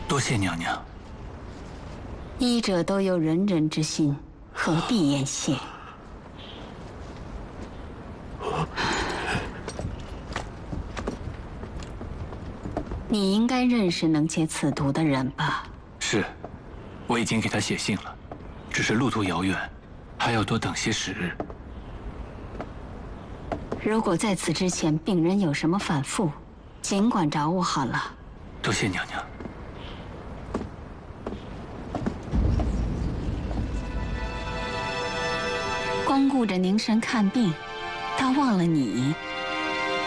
多谢娘娘。 医者都有仁人之心，何必言谢？你应该认识能解此毒的人吧？ 是，我已经给他写信了，只是路途遥远，还要多等些时日。 如果在此之前病人有什么反复，尽管找我好了。 多谢娘娘。 光顾着凝神看病，倒忘了你。